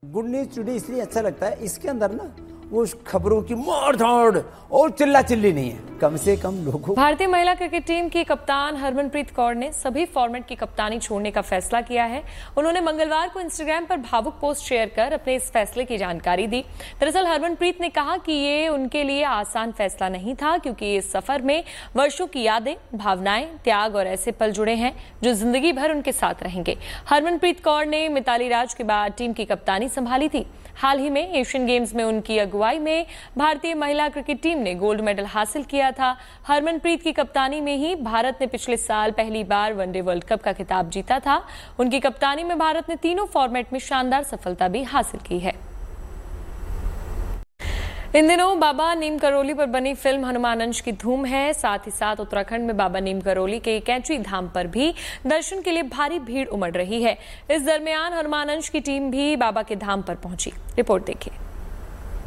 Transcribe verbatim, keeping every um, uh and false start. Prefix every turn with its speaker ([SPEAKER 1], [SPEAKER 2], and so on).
[SPEAKER 1] Good news today इसलिए अच्छा लगता है, इसके अंदर ना वो खबरों की मार धाड़ और चिल्ला चिल्ली नहीं है, कम से कम लोगों।
[SPEAKER 2] भारतीय महिला क्रिकेट टीम की कप्तान हरमनप्रीत कौर ने सभी फॉर्मेट की कप्तानी छोड़ने का फैसला किया है। उन्होंने मंगलवार को इंस्टाग्राम पर भावुक पोस्ट शेयर कर अपने इस फैसले की जानकारी दी। दरअसल हरमनप्रीत ने कहा कि ये उनके लिए आसान फैसला नहीं था, क्योंकि इस सफर में वर्षों की यादें, भावनाएं, त्याग और ऐसे पल जुड़े हैं जो जिंदगी भर उनके साथ रहेंगे। हरमनप्रीत कौर ने मिताली राज के बाद टीम की कप्तानी संभाली थी। हाल ही में एशियन गेम्स में उनकी अगुवाई में भारतीय महिला क्रिकेट टीम ने गोल्ड मेडल हासिल किया था। हरमनप्रीत की कप्तानी में ही भारत ने पिछले साल पहली बार वनडे वर्ल्ड कप का खिताब जीता था। उनकी कप्तानी में भारत ने तीनों फॉर्मेट में शानदार सफलता भी हासिल की है। इन दिनों बाबा नीम करोली पर बनी फिल्म हनुमान अंश की धूम है। साथ ही साथ उत्तराखंड में बाबा नीम करोली के कैंची धाम पर भी दर्शन के लिए भारी भीड़ उमड़ रही है। इस दरमियान हनुमान अंश की टीम भी बाबा के धाम पर पहुंची। रिपोर्ट देखिए।